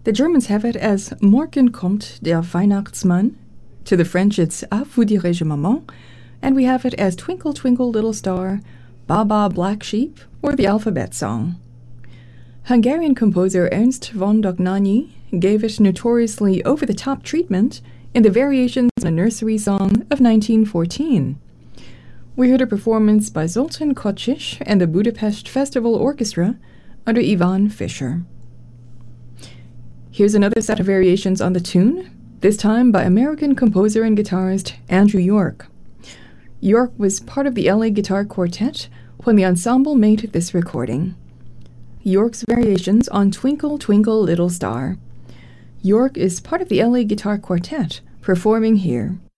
The Germans have it as Morgen kommt der Weihnachtsmann. To the French, it's A vous dirai-je maman. And we have it as Twinkle, Twinkle, Little Star, Baba, Black Sheep, or the Alphabet Song. Hungarian composer Ernst von Dohnányi gave it notoriously over-the-top treatment in the Variations on a Nursery Song of 1914. We heard a performance by Zoltán Kocsich and the Budapest Festival Orchestra under Ivan Fischer. Here's another set of variations on the tune, this time by American composer and guitarist Andrew York. York was part of the LA Guitar Quartet when the ensemble made this recording. York's variations on Twinkle, Twinkle, Little Star. York is part of the LA Guitar Quartet, performing here.